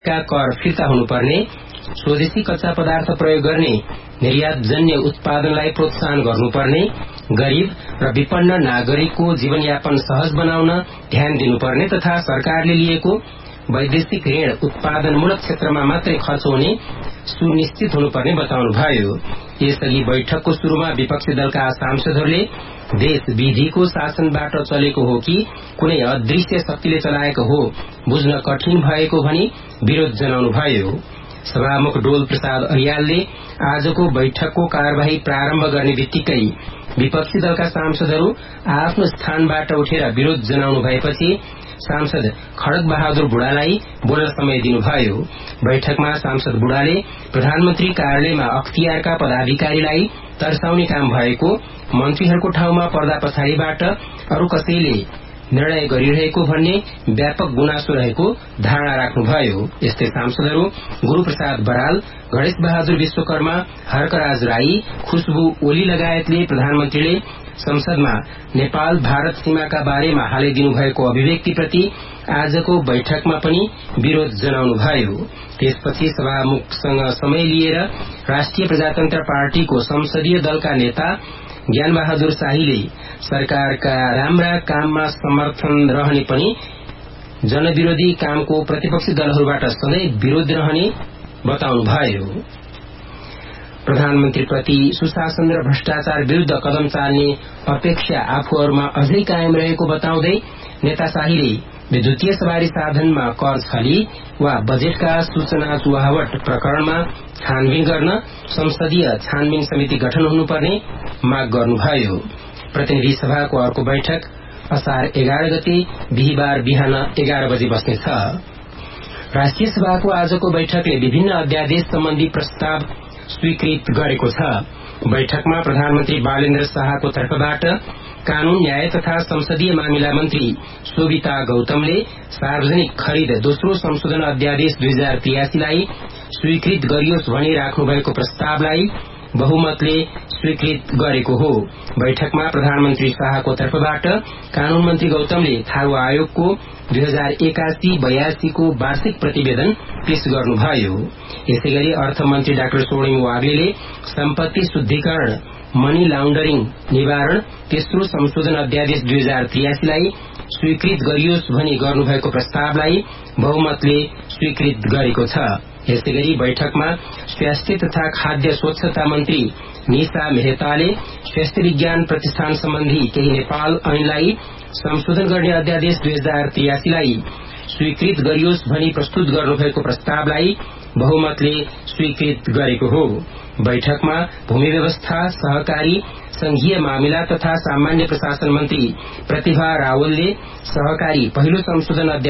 का कर फिर्ता हुनुपर्ने, स्वदेशी कच्चा पदार्थ प्रयोग गर्ने निर्यातजन्य उत्पादनलाई प्रोत्साहन गर्नुपर्ने, गरीब र विपन्न नागरिकको जीवनयापन सहज बनाउन ध्यान दिनुपर्ने तथा सरकारले लिएको वैदेशिक ऋण उत्पादनमूलक क्षेत्रमा मात्रै खर्च हुने सुनिश्चित हुनुपर्ने बताउनुभयो। यसअघि बैठकको शुरूमा विपक्षी दलका सांसदहरूले देश विधिको शासनबाट चलेको हो कि कुनै अदृश्य शक्तिले चलाएको हो बुझ्न कठिन भएको भनी विरोध जनाउनुभयो। सभामुख डोल प्रसाद अर्यालले आजको बैठकको कार्यवाही प्रारम्भ गर्ने बित्तिकै विपक्षी दलका सांसदहरू आफ्नो स्थानबाट उठेर विरोध जनाउनु भएपछि सांसद खड्ग बहादुर बुढालाई बोल्न समय दिनुभयो। बैठकमा सांसद बुढाले प्रधानमन्त्री कार्यालयमा अख्तियारका पदाधिकारीलाई तर्साउने काम भएको, मन्त्रीहरूको ठाउँमा पर्दा पछाडिबाट अरू कसैले निर्णय गरिरहेको भन्ने व्यापक गुनासो रहेको धारणा राख्नुभयो। यस्तै सांसदहरू गुरूप्रसाद बराल, गणेश बहादुर विश्वकर्मा, हर्कराज राई, खुशबु ओली लगायतले प्रधानमन्त्रीले संसदमा नेपाल भारत सीमाका बारेमा हालै दिनुभएको अभिव्यक्तिप्रति आजको बैठकमा पनि विरोध जनाउनुभयो। त्यसपछि सभामुखसँग समय लिएर राष्ट्रिय प्रजातन्त्र पार्टीको संसदीय दलका नेता ज्ञान बहादुर शाहीले सरकारका राम्रा काममा समर्थन रहने पनि जनविरोधी कामको प्रतिपक्षी दलहरूबाट सधैं विरोध रहने बताउनुभयो। प्रधानमन्त्रीप्रति सुशासन र भ्रष्टाचार विरूद्ध कदम चाल्ने अपेक्षा आफूहरूमा अझै कायम रहेको बताउँदै नेता शाहीले विद्युतीय सवारी साधनमा कर छली वा बजेटका सूचना चुहावट प्रकरणमा छानबिन गर्न संसदीय छानबिन समिति गठन हुनुपर्ने माग गर्नुभयो। प्रतिनिधि सभाको अर्को बैठक असार 11 गते बिहिबार बिहान 11 बजे बस्नेछ। राष्ट्रिय सभाको आजको बैठकले विभिन्न अध्यादेश सम्बन्धी प्रस्ताव स्वीकृत गरेको छ। बैठकमा प्रधानमन्त्री बालेन्द्र शाहको तर्फबाट कानून न्याय तथा संसदीय मामिला मन्त्री शोभिता गौतमले सार्वजनिक खरिद दोस्रो संशोधन अध्यादेश 2083 लाई स्वीकृत गरियोस् भनी राख्नु भएको प्रस्तावलाई बहुमतले स्वीकृत गरेको हो। बैठकमा प्रधानमन्त्री शाहको तर्फबाट कानून मन्त्री गौतमले थारू आयोगको 2081-82 को वार्षिक प्रतिवेदन पेश गर्नुभयो। यसैगरी अर्थमन्त्री डाक्टर स्वर्णिम वाग्लेले सम्पत्ति शुद्धिकरण मनी लाउण्डरिङ निवारण तेस्रो संशोधन अध्यादेश 2083 लाई स्वीकृत गरियोस् भनी गर्नुभएको प्रस्तावलाई बहुमतले स्वीकृत गरेको छ। यसैगरी बैठकमा स्वास्थ्य तथा खाद्य स्वच्छता मन्त्री निशा मेहताले स्वास्थ्य विज्ञान प्रतिष्ठान सम्बन्धी केही नेपाल ऐनलाई संशोधन गर्ने अध्यादेश 2083 लाई स्वीकृत गरियोस् भनी प्रस्तुत गर्नुभएको प्रस्तावलाई बहुमतले स्वीकृत गरेको हो। बैठकमा भूमि व्यवस्था, सहकारी, संघीय मामिला तथा सामान्य प्रशासन मन्त्री प्रतिभा रावलले सहकारी पहिलो संशोधन